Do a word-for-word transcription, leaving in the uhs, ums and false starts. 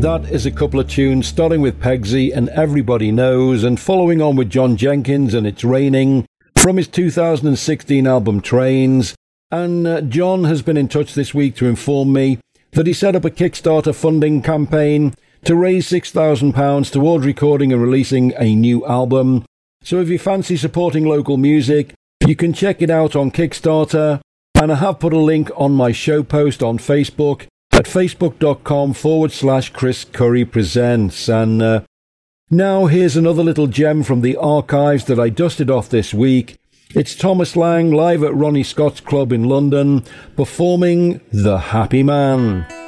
That is a couple of tunes starting with Pegsy and Everybody Knows, and following on with John Jenkins and It's Raining from his two thousand sixteen album Trains. And uh, John has been in touch this week to inform me that he set up a Kickstarter funding campaign to raise six thousand pounds towards recording and releasing a new album. So if you fancy supporting local music, you can check it out on Kickstarter, and I have put a link on my show post on Facebook at facebook.com forward slash Chris Curry Presents. And uh, now here's another little gem from the archives that I dusted off this week. It's Thomas Lang live at Ronnie Scott's Club in London, performing The Happy Man.